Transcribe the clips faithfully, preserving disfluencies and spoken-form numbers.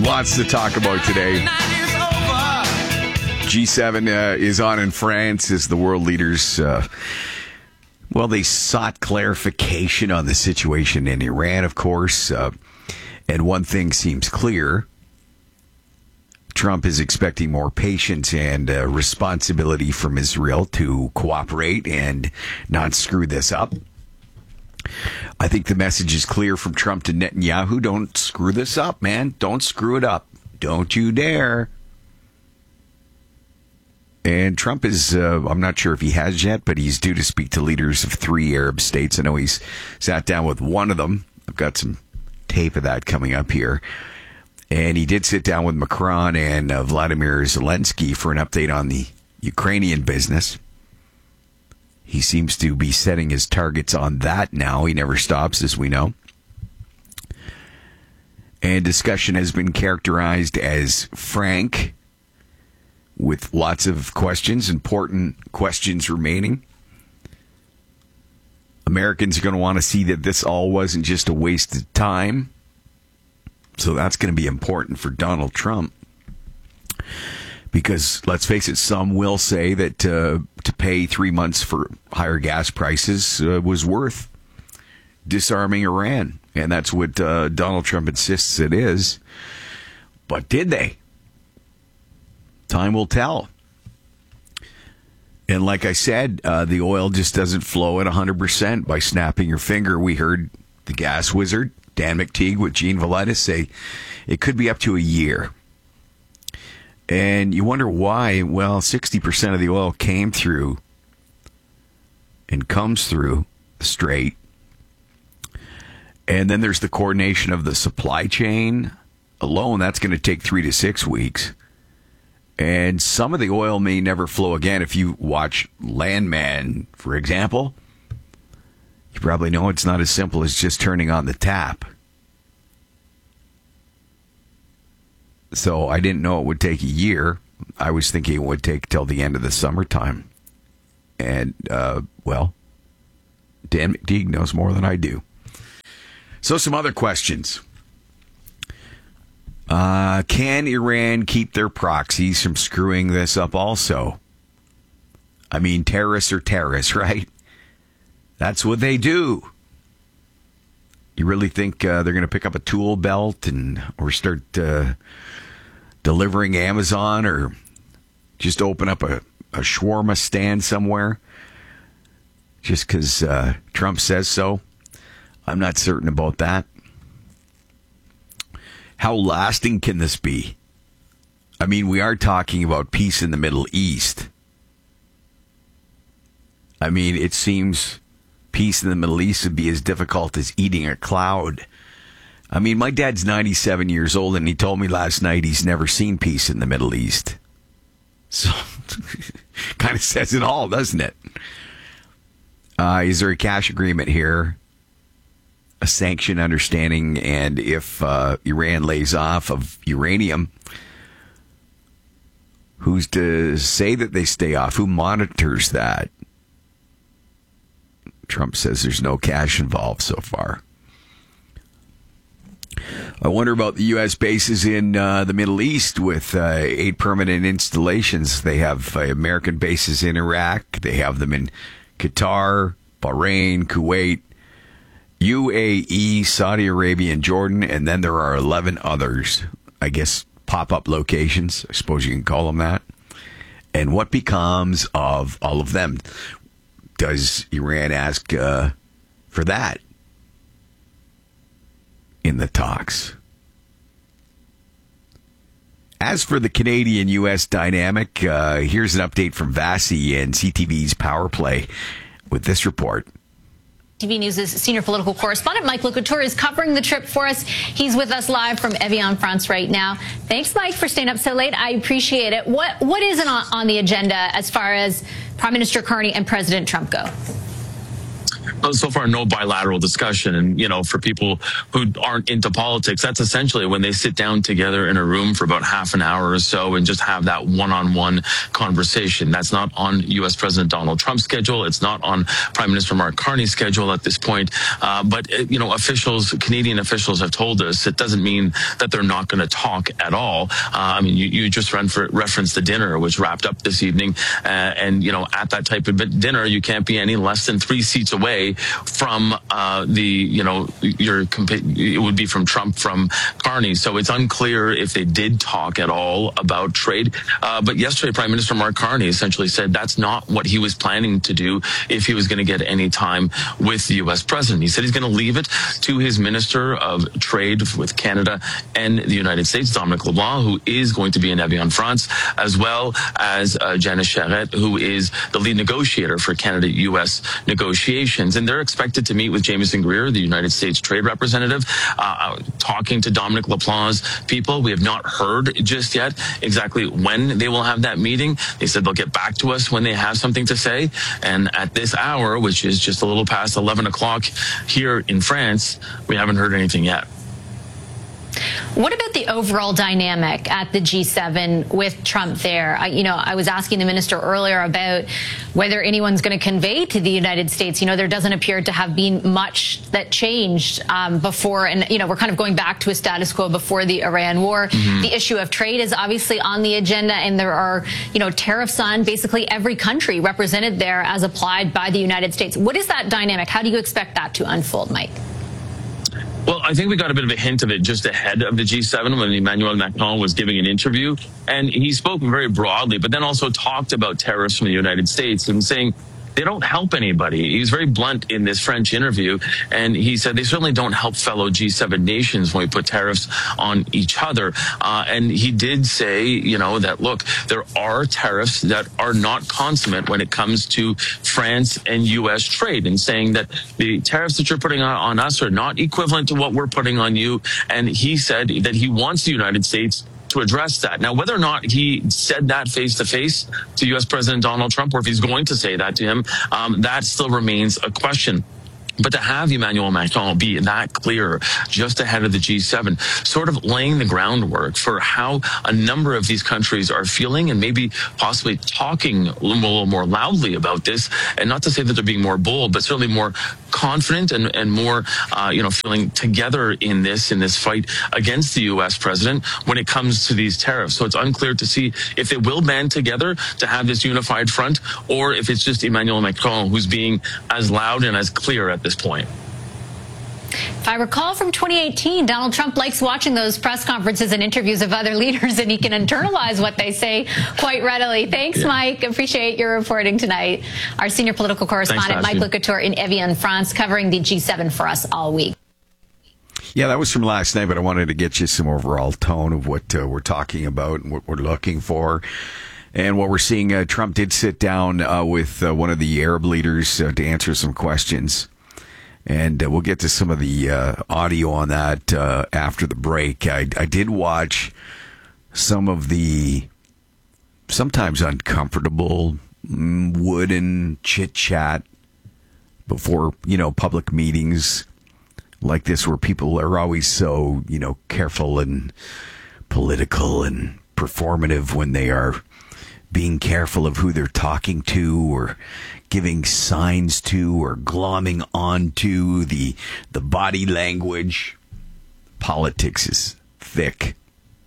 Lots to talk about today. G seven uh, is on in France as the world leaders, uh, well, they sought clarification on the situation in Iran, of course. Uh, and one thing seems clear. Trump is expecting more patience and uh, responsibility from Israel to cooperate and not screw this up. I think the message is clear from Trump to Netanyahu. Don't screw this up, man. Don't screw it up. Don't you dare. And Trump is, uh, I'm not sure if he has yet, but he's due to speak to leaders of three Arab states. I know he's sat down with one of them. I've got some tape of that coming up here. And he did sit down with Macron and uh, Vladimir Zelensky for an update on the Ukrainian business. He seems to be setting his targets on that now. He never stops, as we know. And discussion has been characterized as frank, with lots of questions, important questions remaining. Americans are going to want to see that this all wasn't just a waste of time. So that's going to be important for Donald Trump. Because, let's face it, some will say that uh, to pay three months for higher gas prices uh, was worth disarming Iran. And that's what uh, Donald Trump insists it is. But did they? Time will tell. And like I said, uh, the oil just doesn't flow at one hundred percent by snapping your finger. We heard the gas wizard, Dan McTeague, with Gene Valitis say it could be up to a year. And you wonder why. Well, sixty percent of the oil came through and comes through the Strait. And then there's the coordination of the supply chain alone. That's going to take three to six weeks. And some of the oil may never flow again. If you watch Landman, for example, you probably know it's not as simple as just turning on the tap. So I didn't know it would take a year. I was thinking it would take till the end of the summertime. And, uh, well, Dan McTeague knows more than I do. So some other questions. Uh, can Iran keep their proxies from screwing this up also? I mean, terrorists are terrorists, right? That's what they do. You really think uh, they're going to pick up a tool belt and or start uh, delivering Amazon or just open up a, a shawarma stand somewhere just because uh, Trump says so? I'm not certain about that. How lasting can this be? I mean, we are talking about peace in the Middle East. I mean, it seems peace in the Middle East would be as difficult as eating a cloud. I mean, my dad's ninety-seven years old, and he told me last night he's never seen peace in the Middle East. So, kind of says it all, doesn't it? Uh, is there a cash agreement here? A sanction understanding, and if uh, Iran lays off of uranium, who's to say that they stay off? Who monitors that? Trump says there's no cash involved so far. I wonder about the U S bases in uh, the Middle East with uh, eight permanent installations. They have uh, American bases in Iraq. They have them in Qatar, Bahrain, Kuwait, U A E, Saudi Arabia, and Jordan, and then there are eleven others, I guess, pop-up locations, I suppose you can call them that. And what becomes of all of them? Does Iran ask uh, for that in the talks? As for the Canadian-U S dynamic, uh, here's an update from Vasi and C T V's Power Play with this report. T V News' senior political correspondent Mike Locouture is covering the trip for us. He's with us live from Evian, France right now. Thanks, Mike, for staying up so late. I appreciate it. What What is on, on the agenda as far as Prime Minister Carney and President Trump go? so far, no bilateral discussion. And, you know, for people who aren't into politics, that's essentially when they sit down together in a room for about half an hour or so and just have that one-on-one conversation. That's not on U S President Donald Trump's schedule. It's not on Prime Minister Mark Carney's schedule at this point. Uh, but, you know, officials, Canadian officials have told us it doesn't mean that they're not going to talk at all. Uh, I mean, you, you just referenced the dinner, which wrapped up this evening. Uh, and, you know, at that type of dinner, you can't be any less than three seats away from uh, the, you know, your, it would be from Trump, from Carney. So it's unclear if they did talk at all about trade. Uh, but yesterday, Prime Minister Mark Carney essentially said that's not what he was planning to do if he was going to get any time with the U S president. He said he's going to leave it to his Minister of Trade with Canada and the United States, Dominic LeBlanc, who is going to be in Evian, France, as well as uh, Janice Charette, who is the lead negotiator for Canada-U S negotiations. And they're expected to meet with Jamieson Greer, the United States Trade Representative, uh, talking to Dominic LeBlanc's people. We have not heard just yet exactly when they will have that meeting. They said they'll get back to us when they have something to say. And at this hour, which is just a little past eleven o'clock here in France, we haven't heard anything yet. What about the overall dynamic at the G seven with Trump there? I, you know, I was asking the minister earlier about whether anyone's going to convey to the United States. You know, there doesn't appear to have been much that changed um, before. And, you know, we're kind of going back to a status quo before the Iran war. Mm-hmm. The issue of trade is obviously on the agenda. And there are, you know, tariffs on basically every country represented there as applied by the United States. What is that dynamic? How do you expect that to unfold, Mike? Well, I think we got a bit of a hint of it just ahead of the G seven when Emmanuel Macron was giving an interview. And he spoke very broadly, but then also talked about tariffs from the United States and saying they don't help anybody. He was very blunt in this French interview, and he said they certainly don't help fellow G seven nations when we put tariffs on each other. Uh, and he did say, you know, that, look, there are tariffs that are not consummate when it comes to France and U S trade, and saying that the tariffs that you're putting on, on us are not equivalent to what we're putting on you. And he said that he wants the United States to address that. Now, whether or not he said that face to face to U S President Donald Trump, or if he's going to say that to him, um, that still remains a question. But to have Emmanuel Macron be that clear just ahead of the G seven, sort of laying the groundwork for how a number of these countries are feeling, and maybe possibly talking a little more loudly about this, and not to say that they're being more bold, but certainly more confident and, and more, uh, you know, feeling together in this, in this fight against the U S president when it comes to these tariffs. So it's unclear to see if they will band together to have this unified front, or if it's just Emmanuel Macron who's being as loud and as clear at this point. If I recall from twenty eighteen, Donald Trump likes watching those press conferences and interviews of other leaders, and he can internalize what they say quite readily. Thanks, yeah. Mike. Appreciate your reporting tonight. Our senior political correspondent, Thanks, Mike Locouture, in Evian, France, covering the G seven for us all week. Yeah, that was from last night, but I wanted to get you some overall tone of what uh, we're talking about and what we're looking for. And what we're seeing, uh, Trump did sit down uh, with uh, one of the Arab leaders uh, to answer some questions. And uh, we'll get to some of the uh, audio on that uh, after the break. I, I did watch some of the sometimes uncomfortable mm, wooden chit-chat before, you know, public meetings like this, where people are always so, you know, careful and political and performative when they are being careful of who they're talking to, or giving signs to, or glomming onto the the body language. Politics is thick.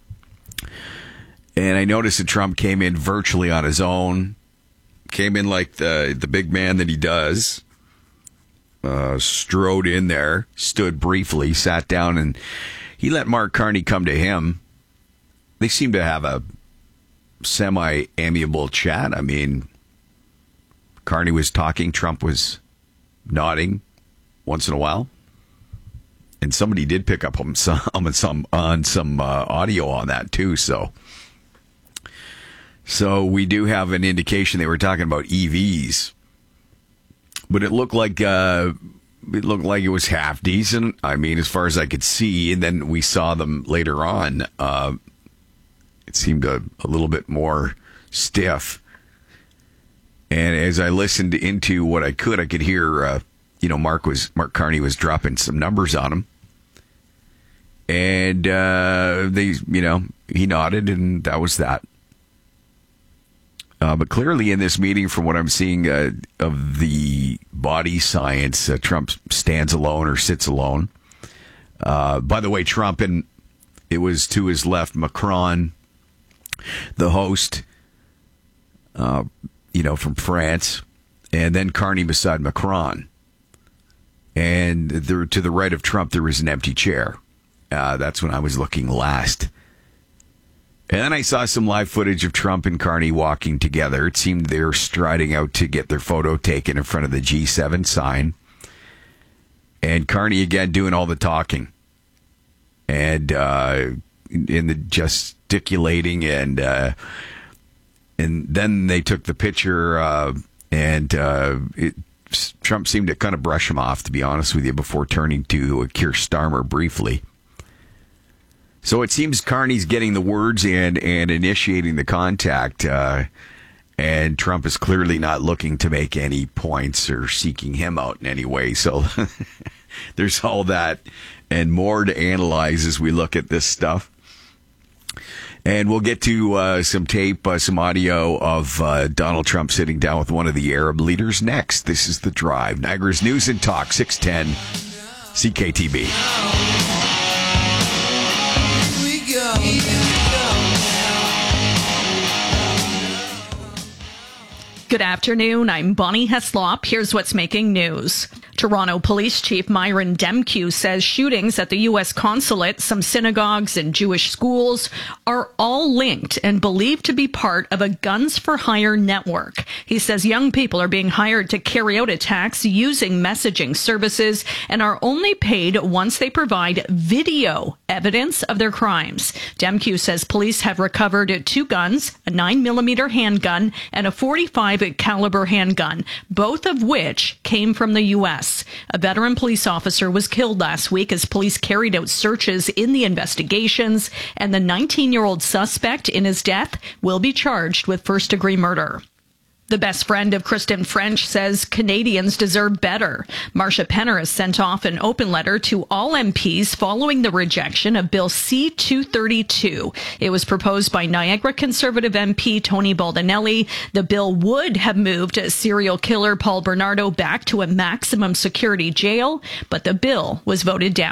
And I noticed that Trump came in virtually on his own. Came in like the, the big man that he does. Uh, strode in there, stood briefly, sat down, and he let Mark Carney come to him. They seem to have a semi-amiable chat. I mean, Carney was talking, Trump was nodding once in a while, and somebody did pick up on some on some, on some uh, audio on that too. So, so we do have an indication they were talking about E Vs, but it looked like uh, it looked like it was half decent. I mean, as far as I could see, and then we saw them later on. Uh, It seemed a, a little bit more stiff. And as I listened into what I could, I could hear uh, you know, Mark was Mark Carney was dropping some numbers on him. And uh, they, you know, he nodded, and that was that. Uh, but clearly in this meeting, from what I'm seeing uh, of the body science, uh, Trump stands alone or sits alone. Uh, by the way, Trump, and it was to his left, Macron, the host, uh, you know, from France, and then Carney beside Macron. And there, to the right of Trump, there was an empty chair. Uh, that's when I was looking last. And then I saw some live footage of Trump and Carney walking together. It seemed they were striding out to get their photo taken in front of the G seven sign. And Carney again doing all the talking. And uh, in the gesticulating. And uh, and then they took the picture. Uh, and uh, it, Trump seemed to kind of brush him off, to be honest with you, before turning to Keir Starmer briefly. So it seems Carney's getting the words in and initiating the contact, uh, and Trump is clearly not looking to make any points or seeking him out in any way. So there's all that and more to analyze as we look at this stuff. And we'll get to uh, some tape, uh, some audio of uh, Donald Trump sitting down with one of the Arab leaders next. This is The Drive. Niagara's News and Talk, six ten C K T B. Good afternoon. I'm Bonnie Heslop. Here's what's making news. Toronto Police Chief Myron Demkiw says shootings at the U S consulate, some synagogues, and Jewish schools are all linked and believed to be part of a guns for hire network. He says young people are being hired to carry out attacks using messaging services and are only paid once they provide video evidence of their crimes. Demkiw says police have recovered two guns, a nine millimeter handgun and a forty-five caliber handgun, both of which came from the U S. A veteran police officer was killed last week as police carried out searches in the investigations, and the nineteen-year-old suspect in his death will be charged with first-degree murder. The best friend of Kristen French says Canadians deserve better. Marsha Penner sent off an open letter to all M Ps following the rejection of Bill C two thirty-two. It was proposed by Niagara Conservative M P Tony Baldinelli. The bill would have moved serial killer Paul Bernardo back to a maximum security jail, but the bill was voted down.